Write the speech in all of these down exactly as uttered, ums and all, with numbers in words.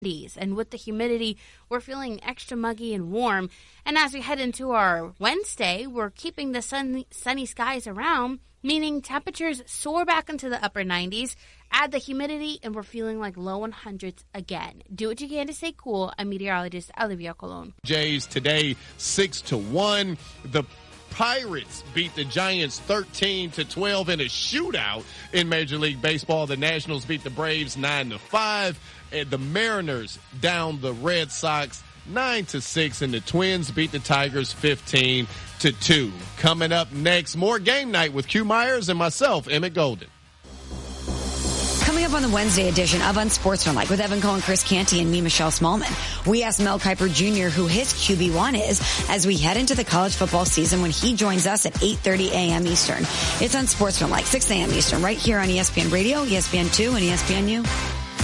And with the humidity, we're feeling extra muggy and warm. And as we head into our Wednesday, we're keeping the sunny, sunny skies around, meaning temperatures soar back into the upper nineties. Add the humidity, and we're feeling like low hundreds again. Do what you can to stay cool. I'm meteorologist Olivia Colon. Jays today, six to one. The Pirates beat the Giants thirteen to twelve in a shootout in Major League Baseball. The Nationals beat the Braves nine to five. And the Mariners down the Red Sox nine to six, and the Twins beat the Tigers fifteen to two. Coming up next, more Game Night with Q Myers and myself, Emmett Golden. Coming up on the Wednesday edition of Unsportsmanlike with Evan Cohen, Chris Canty, and me, Michelle Smallman, we asked Mel Kiper Junior who his Q B one is as we head into the college football season when he joins us at eight thirty a.m. Eastern. It's Unsportsmanlike, six a.m. Eastern, right here on E S P N Radio, E S P N two, and E S P N U.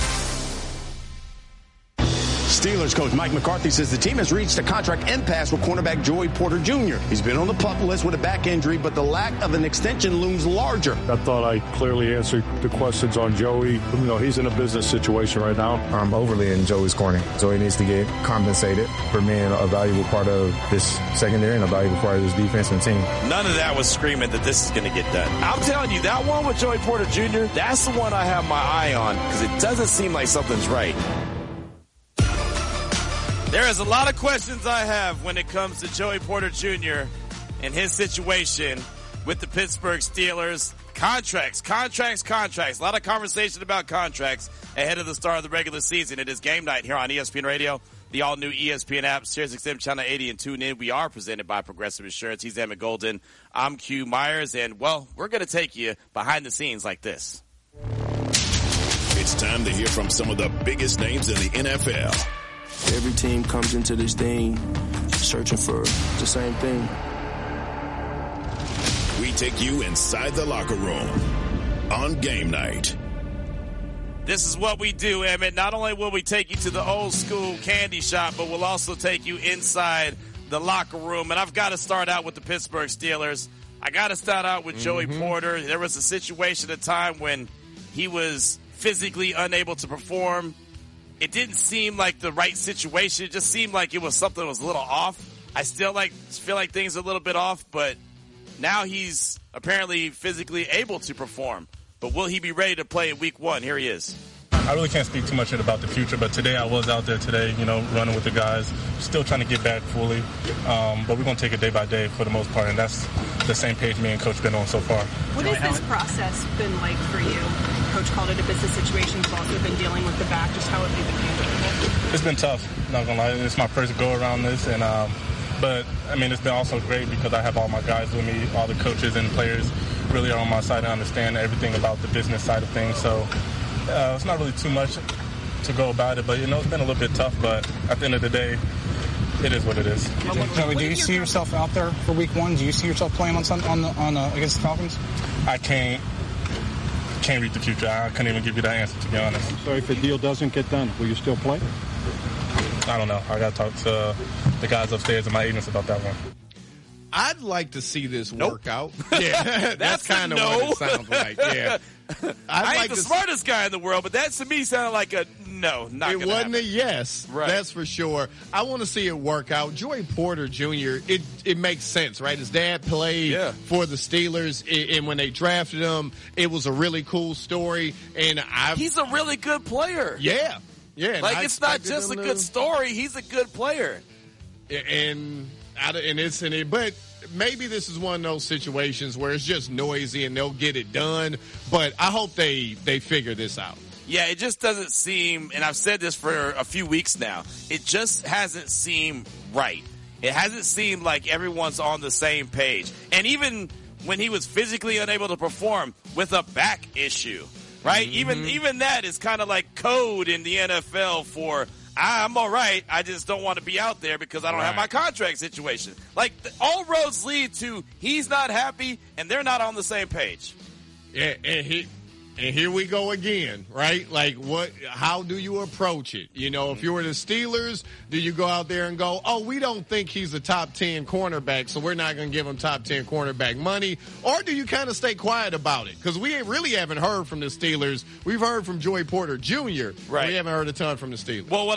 Steelers coach Mike McCarthy says the team has reached a contract impasse with cornerback Joey Porter Junior He's been on the PUP list with a back injury, but the lack of an extension looms larger. I thought I clearly answered the questions on Joey. You know, he's in a business situation right now. I'm overly in Joey's corner. Joey needs to get compensated for being a valuable part of this secondary and a valuable part of this defense and team. None of that was screaming that this is going to get done. I'm telling you, that one with Joey Porter Junior, that's the one I have my eye on because it doesn't seem like something's right. There is a lot of questions I have when it comes to Joey Porter Junior and his situation with the Pittsburgh Steelers. Contracts, contracts, contracts. A lot of conversation about contracts ahead of the start of the regular season. It is Game Night here on E S P N Radio, the all-new E S P N app, Sirius X M Channel eighty, and tune in. We are presented by Progressive Insurance. He's Emmett Golden. I'm Q Myers, and, well, we're going to take you behind the scenes like this. It's time to hear from some of the biggest names in the N F L. Every team comes into this thing searching for the same thing. We take you inside the locker room on Game Night. This is what we do, Emmett. Not only will we take you to the old school candy shop, but we'll also take you inside the locker room. And I've got to start out with the Pittsburgh Steelers. I got to start out with mm-hmm. Joey Porter. There was a situation at a time when he was physically unable to perform. It didn't seem like the right situation. It just seemed like it was something that was a little off. I still like feel like things are a little bit off, but now he's apparently physically able to perform. But will he be ready to play in week one? Here he is. I really can't speak too much about the future, but today I was out there today, you know, running with the guys, still trying to get back fully. Um, but we're going to take it day by day for the most part, and that's the same page me and Coach been on so far. What has this process been like for you? Coach called it a business situation. You've also been dealing with the back. Just how have you been handling it? It's been tough, not going to lie. It's my first go around this, and um, but, I mean, it's been also great because I have all my guys with me, all the coaches and players really are on my side and understand everything about the business side of things. So uh, it's not really too much to go about it, but, you know, it's been a little bit tough. But at the end of the day, it is what it is. Joey, do you see yourself out there for week one? Do you see yourself playing on some, on, the, on uh, against the Falcons? I can't. Can't read the future. I couldn't even give you that answer, to be honest. So if the deal doesn't get done, will you still play? I don't know. I got to talk to the guys upstairs and my agents about that one. I'd like to see this nope. work out. Yeah, that's, that's kind of no. what it sounds like. Yeah, I ain't like the to smartest guy in the world, but that to me sounded like a no. Not it gonna wasn't happen. a yes. Right. That's for sure. I want to see it work out. Joey Porter Junior It it makes sense, right? His dad played yeah. for the Steelers, and when they drafted him, it was a really cool story. And I he's a really good player. Yeah, yeah. Like it's not just a to, good story. He's a good player. And and it's in it, but. Maybe this is one of those situations where it's just noisy and they'll get it done, but I hope they, they figure this out. Yeah, it just doesn't seem, and I've said this for a few weeks now, it just hasn't seemed right. It hasn't seemed like everyone's on the same page. And even when he was physically unable to perform with a back issue, right? Mm-hmm. Even even that is kind of like code in the N F L for I'm all right. I just don't want to be out there because I don't right. have my contract situation. Like, all roads lead to he's not happy and they're not on the same page. Yeah, and he And here we go again, right? Like, what? How do you approach it? You know, if you were the Steelers, do you go out there and go, oh, we don't think he's a top ten cornerback, so we're not going to give him top ten cornerback money? Or do you kind of stay quiet about it? Because we really haven't heard from the Steelers. We've heard from Joey Porter Junior Right. We haven't heard a ton from the Steelers. Well, what